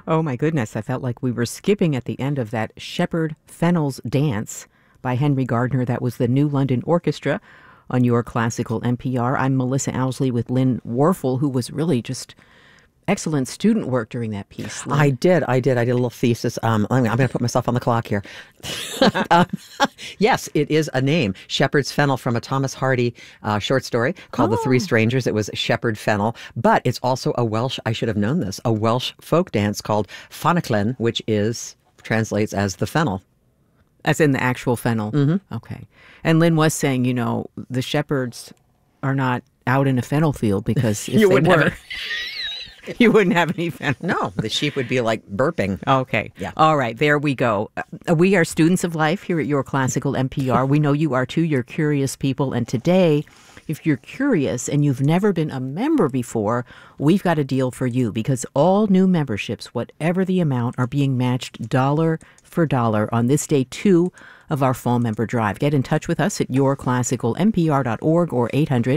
Oh my goodness, I felt like we were skipping at the end of that Shepherd Fennell's Dance by Henry Gardner. That was the New London Orchestra on your classical NPR. I'm Melissa Owsley with Lynn Warfel, who was really just excellent student work during that piece. Lynn. I did a little thesis. I'm going to put myself on the clock here. um, yes, it is a name. Shepherd's Fennel, from a Thomas Hardy short story called The Three Strangers. It was Shepherd Fennel. But it's also a Welsh, I should have known this, a Welsh folk dance called Fonaclen, which translates as the fennel. As in the actual fennel? Mm-hmm. Okay. And Lynn was saying, the shepherds are not out in a fennel field, because if they were... You wouldn't have any fennel. No, the sheep would be like burping. Okay. Yeah. All right. There we go. We are students of life here at Your Classical NPR. We know you are too. You're curious people. And today, if you're curious and you've never been a member before, we've got a deal for you, because all new memberships, whatever the amount, are being matched dollar for dollar on this day 2 of our fall member drive. Get in touch with us at yourclassicalnpr.org or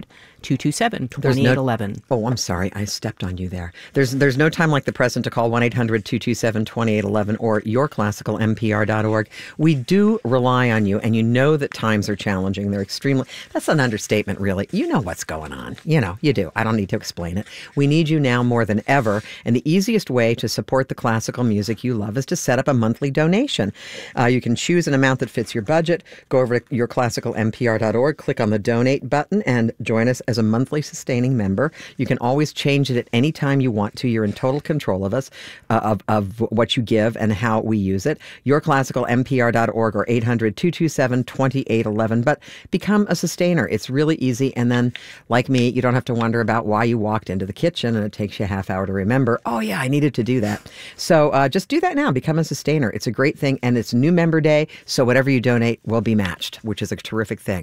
800-227-2811. Oh, I'm sorry. I stepped on you there. There's no time like the present to call 1-800-227-2811 or yourclassicalnpr.org. We do rely on you, and you know that times are challenging. They're extremely... That's an understatement, really. You know what's going on. You do. I don't need to explain it. We need you now more than ever, and the easiest way to support the classical music you love is to set up a monthly donation. You can choose an amount that fits your budget. Go over to yourclassicalnpr.org, click on the donate button, and join us as a monthly sustaining member. You can always change it at any time you want to. You're in total control of us, of what you give and how we use it. Yourclassicalnpr.org or 800-227-2811. But become a sustainer. It's really easy. And then, like me, you don't have to wonder about why you walked into the kitchen and it takes you a half hour to remember, oh yeah, I needed to do that. So just do that now. Become a sustainer. It's a great thing. And it's New Member Day. So whatever you donate will be matched, which is a terrific thing.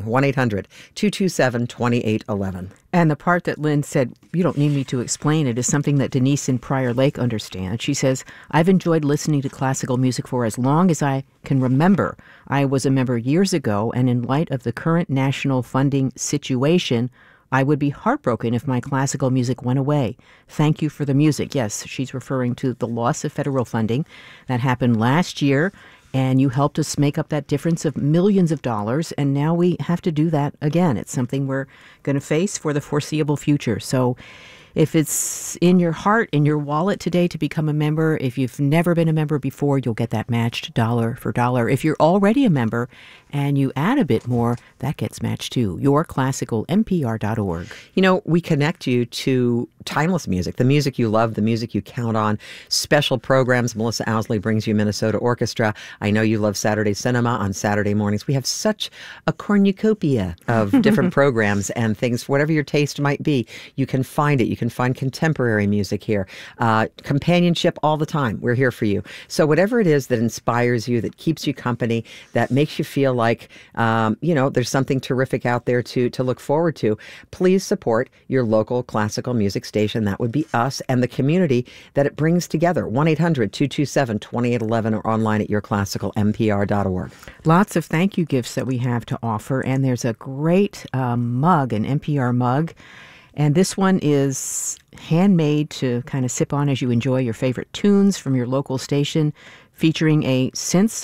1-800-227-2811. And the part that Lynn said, you don't need me to explain it, is something that Denise in Prior Lake understands. She says, I've enjoyed listening to classical music for as long as I can remember. I was a member years ago, and in light of the current national funding situation, I would be heartbroken if my classical music went away. Thank you for the music. Yes, she's referring to the loss of federal funding that happened last year. And you helped us make up that difference of millions of dollars, and now we have to do that again. It's something we're going to face for the foreseeable future. So if it's in your heart, in your wallet today to become a member, if you've never been a member before, you'll get that matched dollar for dollar. If you're already a member and you add a bit more, that gets matched too. Yourclassicalnpr.org. We connect you to timeless music, the music you love, the music you count on, special programs. Melissa Owsley brings you Minnesota Orchestra. I know you love Saturday Cinema on Saturday mornings. We have such a cornucopia of different programs and things. Whatever your taste might be, you can find it. You can find contemporary music here. Companionship all the time. We're here for you. So whatever it is that inspires you, that keeps you company, that makes you feel like, there's something terrific out there to look forward to, please support your local classical music station. That would be us and the community that it brings together. 1-800-227-2811 or online at yourclassicalnpr.org. Lots of thank you gifts that we have to offer, and there's a great mug, an NPR mug. And this one is handmade to kind of sip on as you enjoy your favorite tunes from your local station, featuring a since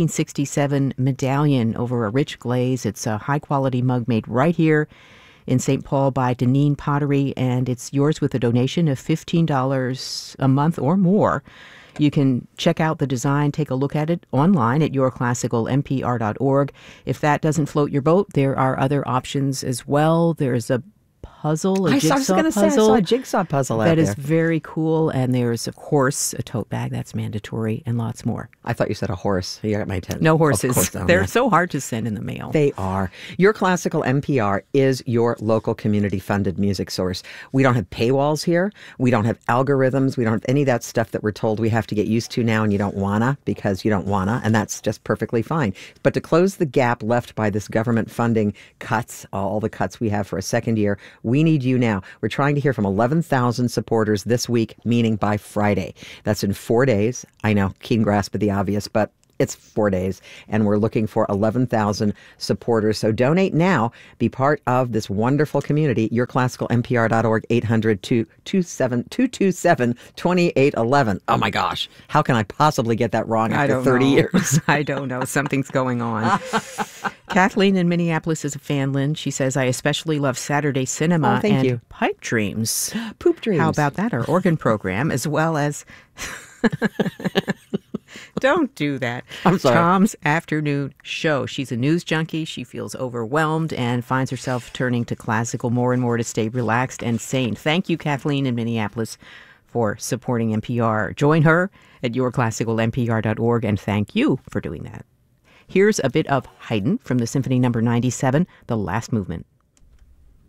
1967 medallion over a rich glaze. It's a high-quality mug made right here in St. Paul by Deneen Pottery, and it's yours with a donation of $15 a month or more. You can check out the design, take a look at it online at yourclassicalnpr.org. If that doesn't float your boat, there are other options as well. There's a puzzle, a jigsaw puzzle. I saw a jigsaw puzzle out there. That is very cool. And there's, of course, a tote bag. That's mandatory, and lots more. I thought you said a horse. You got my attention. No horses. Of course, They're so hard to send in the mail. They are. Your Classical NPR is your local community-funded music source. We don't have paywalls here. We don't have algorithms. We don't have any of that stuff that we're told we have to get used to now, and you don't wanna because you don't wanna, and that's just perfectly fine. But to close the gap left by this government funding cuts, all the cuts we have for a second year, we need you now. We're trying to hear from 11,000 supporters this week, meaning by Friday. That's in 4 days. I know, keen grasp of the obvious, but It's 4 days, and we're looking for 11,000 supporters. So donate now. Be part of this wonderful community. YourClassicalNPR.org, 800-227-2811. Oh, my gosh. How can I possibly get that wrong after 30 years? I don't know. Something's going on. Kathleen in Minneapolis is a fan, Lynn. She says, I especially love Saturday Cinema thank and you. Pipe Dreams. Poop Dreams. How about that? Our organ program, as well as... Don't do that. I'm sorry. Tom's afternoon show. She's a news junkie. She feels overwhelmed and finds herself turning to classical more and more to stay relaxed and sane. Thank you, Kathleen in Minneapolis, for supporting NPR. Join her at yourclassicalnpr.org, and thank you for doing that. Here's a bit of Haydn from the Symphony No. 97, The Last Movement.